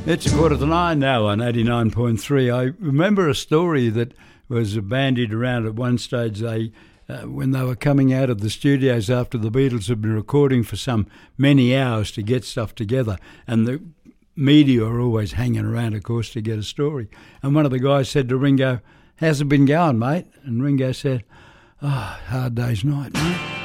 It's 8:45 now on 89.3. I remember a story that was bandied around at one stage. They, when they were coming out of the studios after the Beatles had been recording for some many hours to get stuff together, and the media are always hanging around, of course, to get a story. And one of the guys said to Ringo, "How's it been going, mate?" And Ringo said, "Oh, hard day's night, mate."